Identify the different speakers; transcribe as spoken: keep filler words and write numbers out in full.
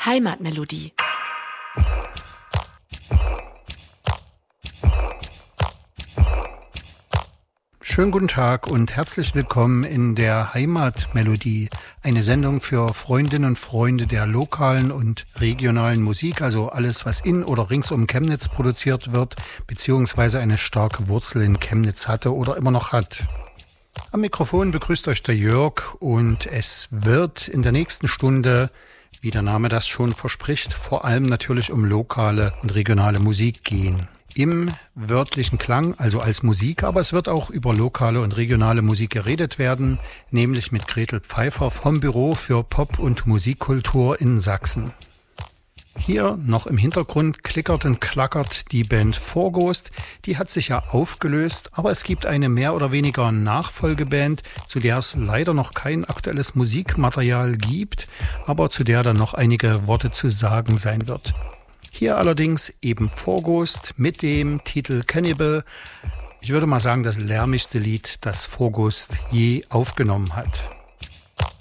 Speaker 1: Heimatmelodie.
Speaker 2: Schönen guten Tag und herzlich willkommen in der Heimatmelodie, eine Sendung für Freundinnen und Freunde der lokalen und regionalen Musik, also alles, was in oder rings um Chemnitz produziert wird, beziehungsweise eine starke Wurzel in Chemnitz hatte oder immer noch hat. Am Mikrofon begrüßt euch der Jörg und es wird in der nächsten Stunde, wie der Name das schon verspricht, vor allem natürlich um lokale und regionale Musik gehen. Im wörtlichen Klang, also als Musik, aber es wird auch über lokale und regionale Musik geredet werden, nämlich mit Gretel Pfeiffer vom Büro für Pop- und Musikkultur in Sachsen. Hier noch im Hintergrund klickert und klackert die Band Vorghost, die hat sich ja aufgelöst, aber es gibt eine mehr oder weniger Nachfolgeband, zu der es leider noch kein aktuelles Musikmaterial gibt, aber zu der dann noch einige Worte zu sagen sein wird. Hier allerdings eben Vorghost mit dem Titel Cannibal. Ich würde mal sagen, das lärmigste Lied, das Vorghost je aufgenommen hat.